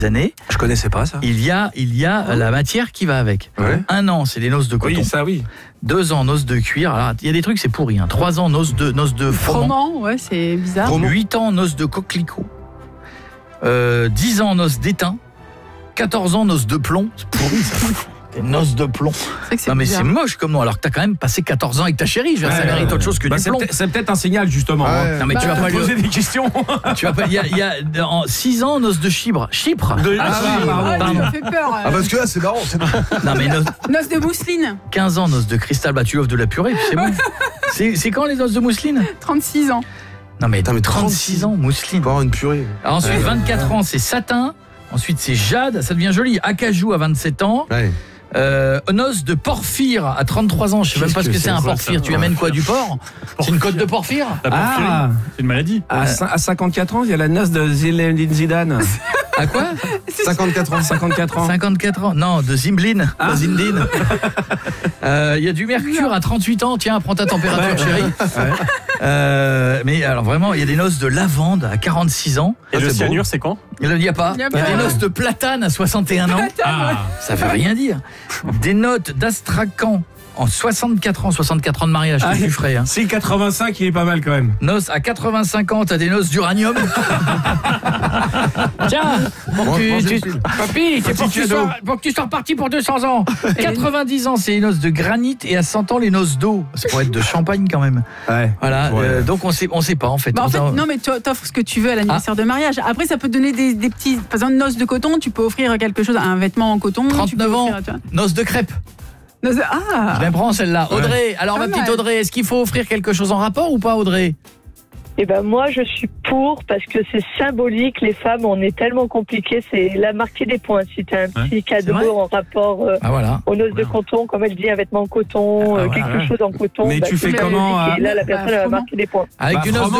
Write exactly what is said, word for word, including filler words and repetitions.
années. Je connaissais pas ça. Il y a, il y a la matière qui va avec. Ouais. Un an, c'est des noces de coton. Oui, ça oui. Deux ans, noces de cuir. Alors, il y a des trucs, c'est pourri. Hein. Trois ans, noces de, noces de froment. Froment, ouais, c'est bizarre. Froment. Huit ans, noces de coquelicot. Euh, dix ans, noces d'étain. Quatorze ans, noces de plomb. C'est pourri, ça. Des noces de plomb. C'est vrai que c'est Non, mais bizarre. c'est moche comme nom. Alors que t'as quand même passé quatorze ans avec ta chérie. Je veux dire, ça Ouais, mérite ouais, autre chose que bah, du c'est plomb. peut-être- c'est peut-être un signal justement. Ouais. hein. Non, mais tu Bah, vas pas Te poser lui... des questions. Tu vas pas... Il y a, il y a en six ans, noces de Chypre. Chypre De- Ah, Ah, oui, pardon. Ah, tu Pardon. me fais peur. Ah, parce que là, c'est marrant. C'est marrant. Non, mais noces... Noce de mousseline, quinze ans, noces de cristal. Bah, tu offres de la purée, puis c'est bon. C'est, c'est quand les noces de mousseline? trente-six ans. Non, mais, Putain, mais trente-six ans, mousseline. Faut avoir une purée. Alors ensuite, Ouais. vingt-quatre ans, c'est satin. Ensuite, c'est jade. Ça devient joli. Acajou à vingt-sept ans. Ouais. Euh, noces de porphyre à trente-trois ans. Je sais même Qu'est-ce pas ce que que c'est c'est un ça, porphyre. ça Tu amènes quoi, du porc? C'est une côte de porphyre? La porphyrie, Ah, c'est une maladie. à, cin- à cinquante-quatre ans, il y a la noce de Zinedine Zidane. À quoi? cinquante-quatre ans. cinquante-quatre ans. cinquante-quatre ans. Non, de Zimblin. Ah. De Zindine. Euh, Il y a du mercure à trente-huit ans. Tiens, prends ta température, Ouais. chérie. Ouais. Euh, mais alors vraiment, il y a des noces de lavande à quarante-six ans. Et Ah, le c'est cyanure, c'est quand? Il n'y a pas. Il y a Il y a pas. des noces de platane à soixante et un ans. Ah, Ça veut rien dire. Des notes d'astracan en soixante-quatre ans, soixante-quatre ans de mariage, Ah, que tu ferais. Hein. Si quatre-vingt-cinq, il est pas mal quand même. Noces à quatre-vingt-cinq ans, t'as des noces d'uranium. Tiens, pour Bon, que mangez tu, le tu- film. papy, c'est pour que, tu cadeau. sois, pour que tu sois reparti pour deux cents ans. quatre-vingt-dix ans, c'est les noces de granit et à cent ans, les noces d'eau. Ça pourrait être de champagne quand même. Ouais. Voilà, Ouais. euh, donc on sait, on sait pas en fait. Bah, en fait, On- non, mais tu t'offres ce que tu veux à l'anniversaire de mariage. Après, ça peut te donner des, des petits. Par exemple, noce de coton, tu peux offrir quelque chose, un vêtement en coton. tu peux trente-neuf ans, offrir, tu vois. noces de crêpes. Noce de- Ah Je la prends celle-là. Audrey, alors Pas ma petite mal. Audrey, est-ce qu'il faut offrir quelque chose en rapport ou pas, Audrey? Eh ben moi, je suis pour parce que c'est symbolique. Les femmes, on est tellement compliquées. C'est la marquer des points. Si tu as un petit cadeau vrai en rapport euh, Ah voilà. aux noces de Voilà. coton, comme elle dit, un vêtement en coton, Ah, euh, voilà. quelque chose en coton. Mais tu c'est fais symbolique. comment, Et là, la hein personne Bah, elle va comment marquer des points. Avec Bah, du noce de